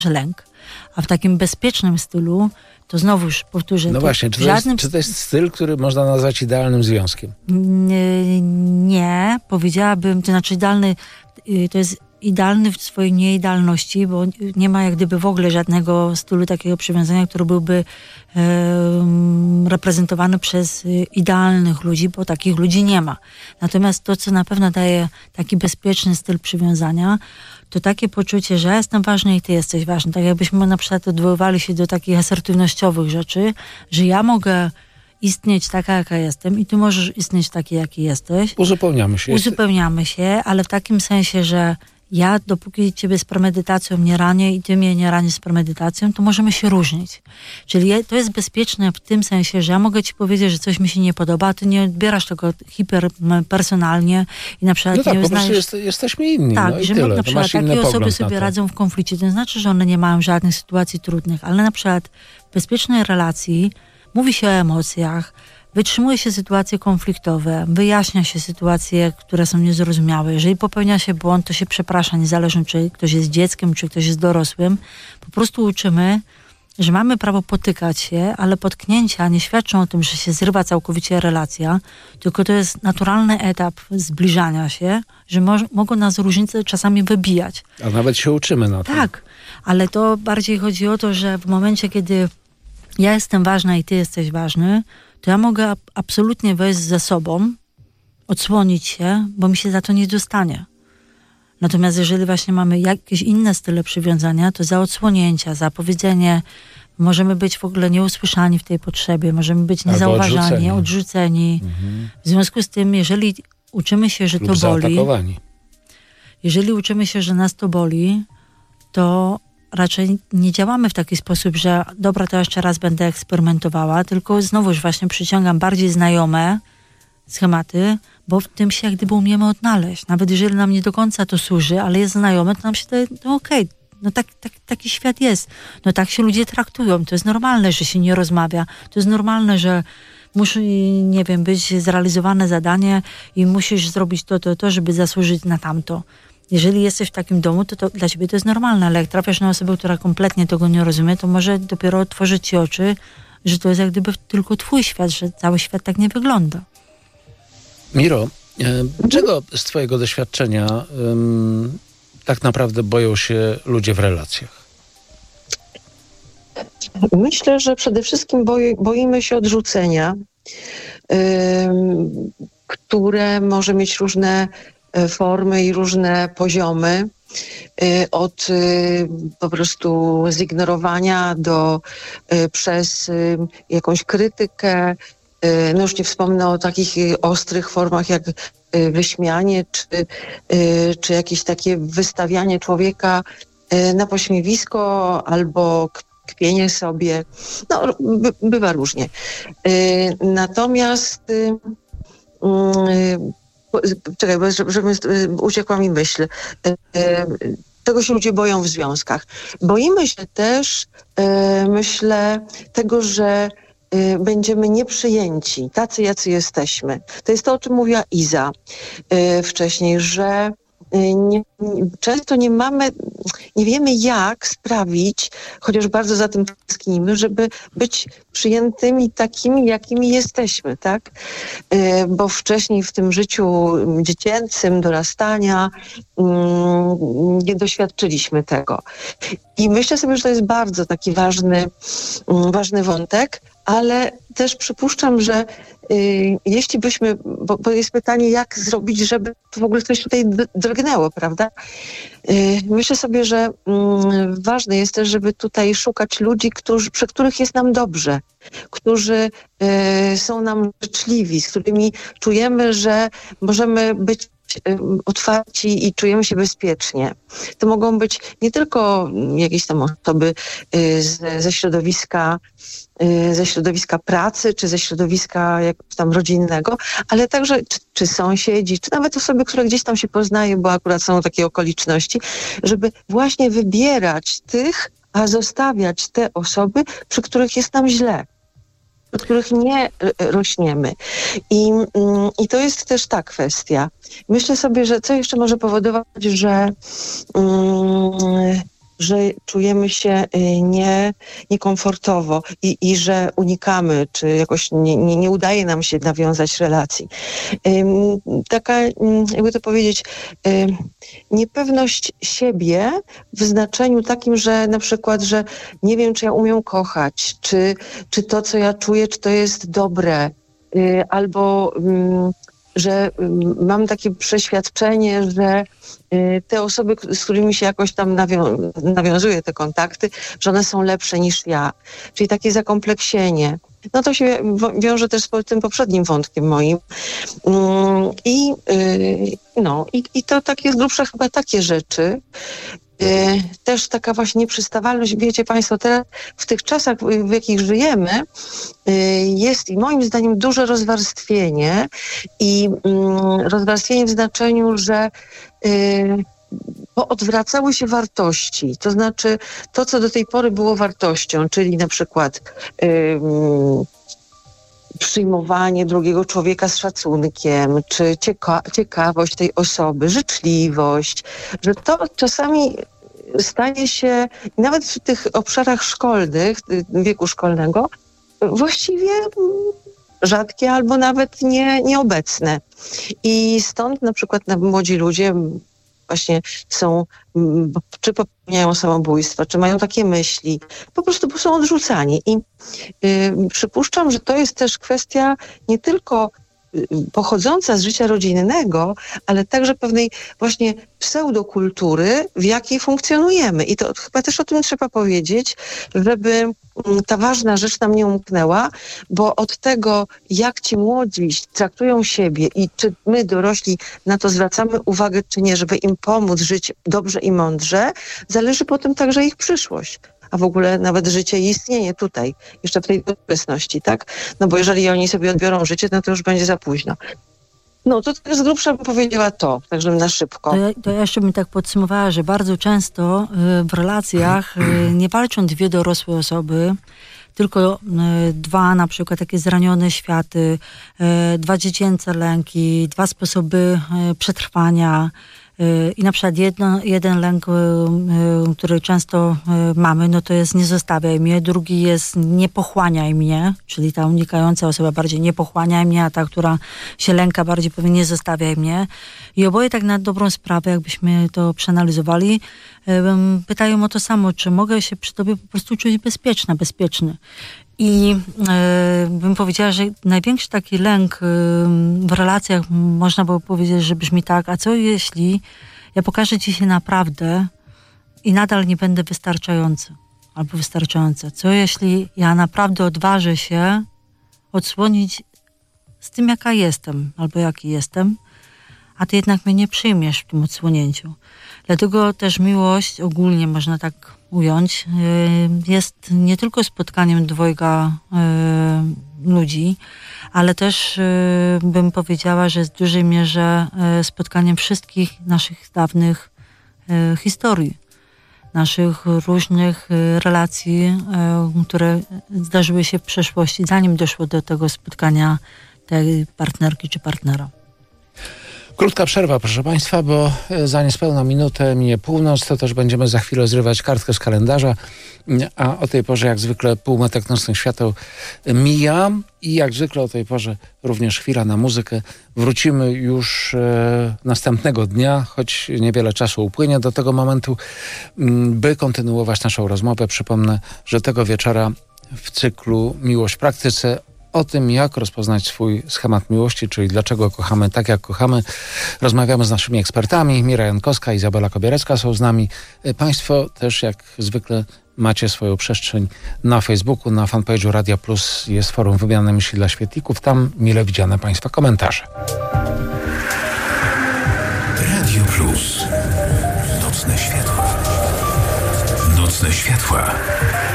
lęk. A w takim bezpiecznym stylu, to znowuż powtórzę... No właśnie, czy to jest styl, który można nazwać idealnym związkiem? Nie, powiedziałabym, to znaczy idealny, to jest idealny w swojej nieidealności, bo nie ma jak gdyby w ogóle żadnego stylu takiego przywiązania, który byłby reprezentowany przez idealnych ludzi, bo takich ludzi nie ma. Natomiast to, co na pewno daje taki bezpieczny styl przywiązania, to takie poczucie, że ja jestem ważny i ty jesteś ważny. Tak jakbyśmy na przykład odwoływali się do takich asertywnościowych rzeczy, że ja mogę istnieć taka, jaka jestem i ty możesz istnieć taki, jaki jesteś. Uzupełniamy się, ale w takim sensie, że ja, dopóki ciebie z premedytacją nie ranię i ty mnie nie ranisz z premedytacją, to możemy się różnić. Czyli to jest bezpieczne w tym sensie, że ja mogę ci powiedzieć, że coś mi się nie podoba, a ty nie odbierasz tego hiperpersonalnie i na przykład nie uznajesz... po prostu jesteśmy inni. Tak, no i że tyle. na przykład takie osoby sobie radzą w konflikcie. To nie znaczy, że one nie mają żadnych sytuacji trudnych, ale na przykład w bezpiecznej relacji mówi się o emocjach, wytrzymuje się sytuacje konfliktowe, wyjaśnia się sytuacje, które są niezrozumiałe. Jeżeli popełnia się błąd, to się przeprasza, niezależnie czy ktoś jest dzieckiem, czy ktoś jest dorosłym. Po prostu uczymy, że mamy prawo potykać się, ale potknięcia nie świadczą o tym, że się zrywa całkowicie relacja, tylko to jest naturalny etap zbliżania się, że mogą nas różnice czasami wybijać. A nawet się uczymy na tym. Tak, ale to bardziej chodzi o to, że w momencie, kiedy ja jestem ważna i ty jesteś ważny, to ja mogę absolutnie wejść ze sobą, odsłonić się, bo mi się za to nie dostanie. Natomiast jeżeli właśnie mamy jakieś inne style przywiązania, to za odsłonięcia, za powiedzenie, możemy być w ogóle nieusłyszani w tej potrzebie, możemy być niezauważani, odrzuceni. Mhm. W związku z tym, jeżeli uczymy się, że to boli, jeżeli uczymy się, że nas to boli, to raczej nie działamy w taki sposób, że dobra, to jeszcze raz będę eksperymentowała, tylko znowuż właśnie przyciągam bardziej znajome schematy, bo w tym się jak gdyby umiemy odnaleźć. Nawet jeżeli nam nie do końca to służy, ale jest znajome, to nam się daje, no okej, no taki świat jest. No tak się ludzie traktują. To jest normalne, że się nie rozmawia. To jest normalne, że musi, nie wiem, być zrealizowane zadanie i musisz zrobić to, żeby zasłużyć na tamto. Jeżeli jesteś w takim domu, to dla ciebie to jest normalne, ale jak trafiasz na osobę, która kompletnie tego nie rozumie, to może dopiero otworzyć ci oczy, że to jest jak gdyby tylko twój świat, że cały świat tak nie wygląda. Miro, czego z twojego doświadczenia tak naprawdę boją się ludzie w relacjach? Myślę, że przede wszystkim boimy się odrzucenia, które może mieć różne formy i różne poziomy, od po prostu zignorowania przez jakąś krytykę. No już nie wspomnę o takich ostrych formach jak wyśmianie czy jakieś takie wystawianie człowieka na pośmiewisko albo kpienie sobie. No, bywa różnie. Natomiast czekaj, żeby uciekła mi myśl. Czego się ludzie boją w związkach? Boimy się też, myślę, tego, że będziemy nieprzyjęci, tacy jacy jesteśmy. To jest to, o czym mówiła Iza wcześniej, że często nie wiemy jak sprawić, chociaż bardzo za tym tęsknimy, żeby być przyjętymi takimi, jakimi jesteśmy, tak? Bo wcześniej w tym życiu dziecięcym, dorastania nie doświadczyliśmy tego. I myślę sobie, że to jest bardzo taki ważny wątek, ale też przypuszczam, że jeśli byśmy, bo jest pytanie, jak zrobić, żeby w ogóle coś tutaj drgnęło, prawda? Myślę sobie, że ważne jest też, żeby tutaj szukać ludzi, przy których jest nam dobrze, którzy są nam życzliwi, z którymi czujemy, że możemy być otwarci i czujemy się bezpiecznie. To mogą być nie tylko jakieś tam osoby ze środowiska pracy, czy ze środowiska jakiegoś tam rodzinnego, ale także czy sąsiedzi, czy nawet osoby, które gdzieś tam się poznaje, bo akurat są takie okoliczności, żeby właśnie wybierać tych, a zostawiać te osoby, przy których jest nam źle, przy których nie rośniemy. I to jest też ta kwestia. Myślę sobie, że co jeszcze może powodować, że czujemy się niekomfortowo i że unikamy, czy jakoś nie udaje nam się nawiązać relacji. Taka, jakby to powiedzieć, niepewność siebie w znaczeniu takim, że na przykład, że nie wiem, czy ja umiem kochać, czy to, co ja czuję, czy to jest dobre, albo że mam takie przeświadczenie, że te osoby, z którymi się jakoś tam nawiązuje te kontakty, że one są lepsze niż ja. Czyli takie zakompleksienie. No to się wiąże też z tym poprzednim wątkiem moim. I to takie z grubsza chyba takie rzeczy. Też taka właśnie nieprzystawalność. Wiecie Państwo, teraz w tych czasach, w jakich żyjemy, jest i moim zdaniem duże rozwarstwienie i rozwarstwienie w znaczeniu, że odwracały się wartości. To znaczy to, co do tej pory było wartością, czyli na przykład przyjmowanie drugiego człowieka z szacunkiem, czy ciekawość tej osoby, życzliwość, że to czasami staje się, nawet w tych obszarach szkolnych, wieku szkolnego, właściwie rzadkie albo nawet nieobecne. I stąd na przykład młodzi ludzie właśnie są, czy popełniają samobójstwa, czy mają takie myśli, po prostu są odrzucani. I przypuszczam, że to jest też kwestia nie tylko pochodząca z życia rodzinnego, ale także pewnej właśnie pseudokultury, w jakiej funkcjonujemy. I to chyba też o tym trzeba powiedzieć, żeby ta ważna rzecz nam nie umknęła, bo od tego, jak ci młodzi traktują siebie i czy my dorośli na to zwracamy uwagę, czy nie, żeby im pomóc żyć dobrze i mądrze, zależy potem także ich przyszłość. A w ogóle nawet życie i istnienie tutaj, jeszcze w tej obecności, tak? No bo jeżeli oni sobie odbiorą życie, no to już będzie za późno. No to z grubsza bym powiedziała to, tak żebym na szybko. To ja jeszcze bym tak podsumowała, że bardzo często w relacjach nie walczą dwie dorosłe osoby, tylko dwa na przykład takie zranione światy, dwa dziecięce lęki, dwa sposoby przetrwania. I na przykład jeden lęk, który często mamy, no to jest nie zostawiaj mnie, drugi jest nie pochłaniaj mnie, czyli ta unikająca osoba bardziej nie pochłaniaj mnie, a ta, która się lęka bardziej powie nie zostawiaj mnie. I oboje tak na dobrą sprawę, jakbyśmy to przeanalizowali, pytają o to samo, czy mogę się przy tobie po prostu czuć bezpieczny. I bym powiedziała, że największy taki lęk w relacjach, można było powiedzieć, że brzmi tak, a co jeśli ja pokażę ci się naprawdę i nadal nie będę wystarczający albo wystarczająca? Co jeśli ja naprawdę odważę się odsłonić z tym, jaka jestem albo jaki jestem, a ty jednak mnie nie przyjmiesz w tym odsłonięciu? Dlatego też miłość, ogólnie można tak ująć, jest nie tylko spotkaniem dwojga ludzi, ale też bym powiedziała, że jest w dużej mierze spotkaniem wszystkich naszych dawnych historii, naszych różnych relacji, które zdarzyły się w przeszłości, zanim doszło do tego spotkania tej partnerki czy partnera. Krótka przerwa, proszę Państwa, bo za niespełna minutę minie północ, to też będziemy za chwilę zrywać kartkę z kalendarza, a o tej porze jak zwykle półmetek nocnych świateł mija i jak zwykle o tej porze również chwila na muzykę. Wrócimy już następnego dnia, choć niewiele czasu upłynie do tego momentu, by kontynuować naszą rozmowę. Przypomnę, że tego wieczora w cyklu Miłość w praktyce o tym, jak rozpoznać swój schemat miłości, czyli dlaczego kochamy tak, jak kochamy. Rozmawiamy z naszymi ekspertami. Mira Jankowska, Izabela Kobierecka są z nami. Państwo też jak zwykle macie swoją przestrzeń na Facebooku, na fanpage'u Radia Plus jest forum wymiany myśli dla świetlików. Tam mile widziane Państwa komentarze. Radio Plus. Nocne światła. Nocne światła.